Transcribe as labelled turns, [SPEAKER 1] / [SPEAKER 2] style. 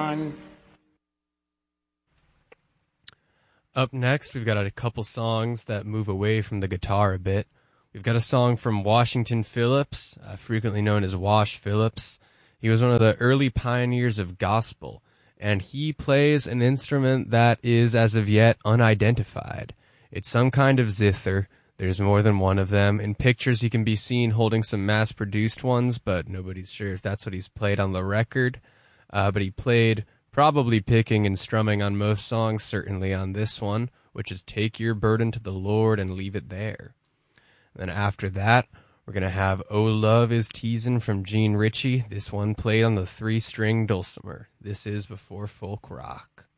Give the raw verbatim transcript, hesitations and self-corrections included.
[SPEAKER 1] one.
[SPEAKER 2] Up next, we've got a couple songs that move away from the guitar a bit. We've got a song from Washington Phillips, uh, frequently known as Wash Phillips. He was one of the early pioneers of gospel, and he plays an instrument that is, as of yet, unidentified. It's some kind of zither. There's more than one of them. In pictures, he can be seen holding some mass-produced ones, but nobody's sure if that's what he's played on the record. Uh, but he played probably picking and strumming on most songs, certainly on this one, which is Take Your Burden to the Lord and Leave It There. And then after that, we're going to have Oh Love Is Teasin' from Gene Ritchie. This one played on the three-string dulcimer. This is Before Folk Rock.